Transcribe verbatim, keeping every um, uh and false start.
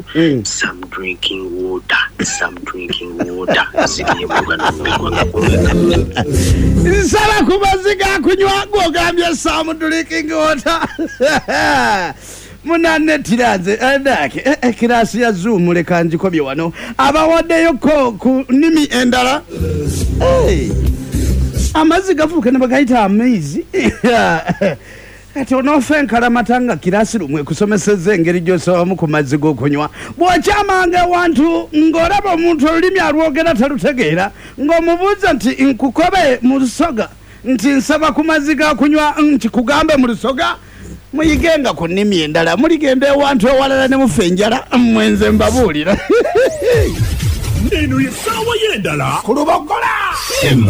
mm. some drinking water, some drinking water. Sala kumaziga kunywa gogambye some drinking water. Munane tiraze endake ekirasi ya zoom leka njikobye wano abawaddeyo ko ku nimi endala hey amazi gavuka nabagayita amazing ati onofenkala matanga kirasi rumwe kusomeseze engeri gyose wamu ku mazzi g'okunywa bw'okyamanga ewantu ng'olaba omuntu olulimi alwogera talutegeera ng'omubuuza nti nkukobe mu lusoga nti nsaba ku mazzi ga kunywa nti kugambe mu lusoga muyigenga ku nnimi endala muligenda ewantu ewalala ne mufa enjala mwenze mbabuulira eno ye ssaawa y'endala ku lubogola